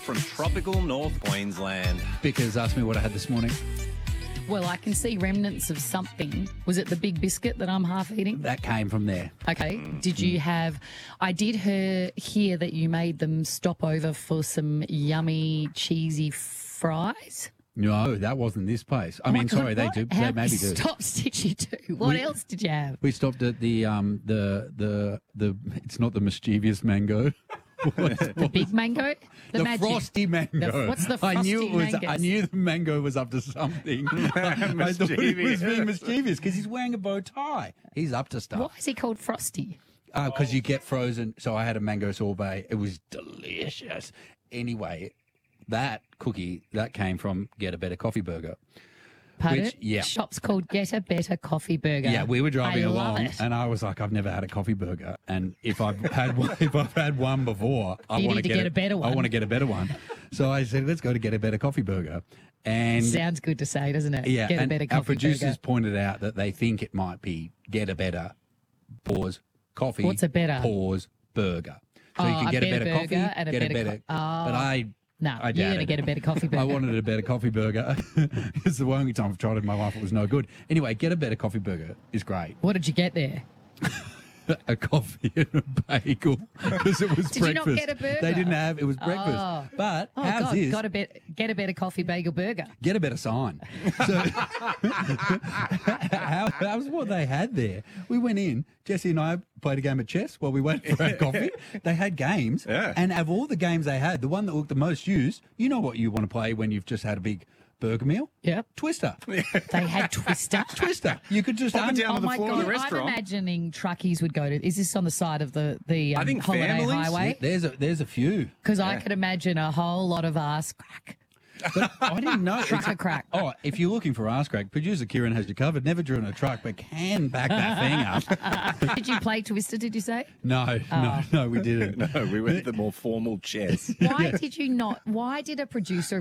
From tropical North Queensland. Vickers asked me what I had this morning. Well, I can see remnants of something. Was it the big biscuit that I'm half eating? That came from there. Okay. Did you have... I did hear that you made them stop over for some yummy, cheesy fries. No, that wasn't this place. I mean, God, sorry, they what? do. How They maybe do. Stop, Stitch, you do. What else did you have? We stopped at the it's not the mischievous mango. The big mango? The magic. frosty mango. What's the I knew it was. frosty I knew the mango was up to something. I thought he was being mischievous because he's wearing a bow tie. He's up to Why stuff. is he called Frosty? Because you get frozen. So I had a mango sorbet. It was delicious. Anyway, that cookie that came from Get a Better Coffee Burger. Pardon? Which, yeah. Shop's called Get a Better Coffee Burger. Yeah, we were driving I love along, it. and I was like, I've never had a coffee burger, and if I've had one before, I You want need to get a better one. I want to get a better one. So I said, let's go to Get a Better Coffee Burger, and Sounds good to say, doesn't it? yeah, Get a and better our coffee producers burger. pointed out that they think it might be Get a Better coffee. What's a better? Burger. So you Oh, can a get a better better coffee, burger and a get better a better. co- oh. But I No, I you're doubt going to it. get a better coffee burger. I wanted a better coffee burger. It's the only time I've tried it in my life. It was no good. Anyway, Get a Better Coffee Burger is great. What did you get there? A coffee and a bagel because it was Did you breakfast. not get a burger? They didn't have. It was breakfast. Oh. But Oh, how's God, this? get a better coffee bagel burger. Get a better sign. So how's what they had there? We went in. Jesse and I played a game of chess while we waited for our coffee. They had games, Yeah. and of all the games they had, the one that looked the most used. You know what you want to play when you've just had a big burger meal? Yep. Twister. They had Twister. Twister. You could just Pop it down Oh to the my floor of God, the restaurant. I'm imagining truckies would go to. Is this on the side of the I think holiday families. highway? There's a few. Because I could imagine a whole lot of ass crack. But I didn't know. Trucker crack. Oh, if you're looking for ass crack, producer Kieran has you covered. Never driven a truck, but can back that thing up. Did you play Twister, did you say? No, Oh. no, we didn't. No, we went the more formal chess. Why did you not? Why did a producer